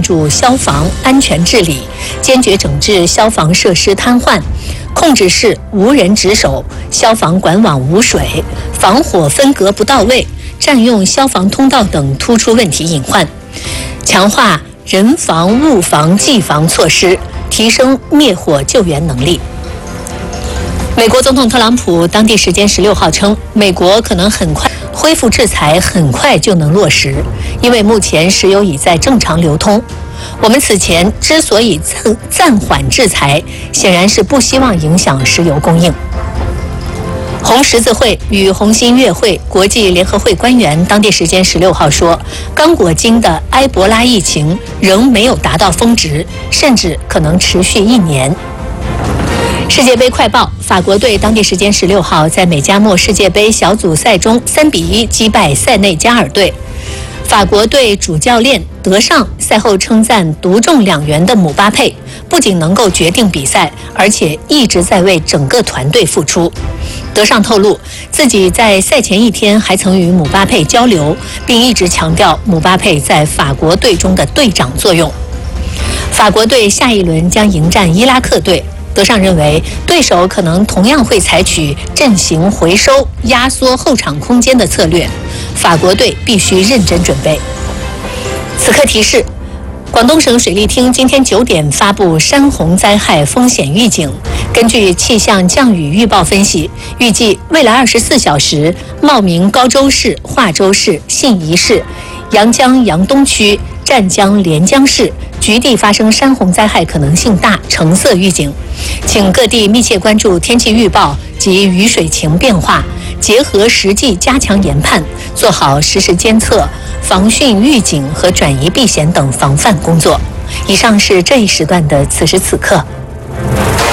注消防安全治理，坚决整治消防设施瘫痪，控制室无人值守、消防管网无水、防火分隔不到位、占用消防通道等突出问题隐患，强化人防、物防、技防措施，提升灭火救援能力。美国总统特朗普当地时间16号称，美国可能很快恢复制裁，很快就能落实，因为目前石油已在正常流通。我们此前之所以暂缓制裁，显然是不希望影响石油供应。红十字会与红新月会国际联合会官员当地时间16号说，刚果金的埃博拉疫情仍没有达到峰值，甚至可能持续1年。世界杯快报：法国队当地时间16号在美加墨世界杯小组赛中3-1击败塞内加尔队。法国队主教练德尚赛后称赞独中2元的姆巴佩，不仅能够决定比赛，而且一直在为整个团队付出。德尚透露，自己在赛前1天还曾与姆巴佩交流，并一直强调姆巴佩在法国队中的队长作用。法国队下一轮将迎战伊拉克队。德尚认为，对手可能同样会采取阵型回收、压缩后场空间的策略，法国队必须认真准备。此刻提示：广东省水利厅今天9点发布山洪灾害风险预警。根据气象降雨预报分析，预计未来24小时，茂名高州市、化州市、信宜市、阳江阳东区、湛江连江市局地发生山洪灾害可能性大，橙色预警。请各地密切关注天气预报及雨水情变化，结合实际加强研判，做好实时监测、防汛预警和转移避险等防范工作。以上是这一时段的此时此刻。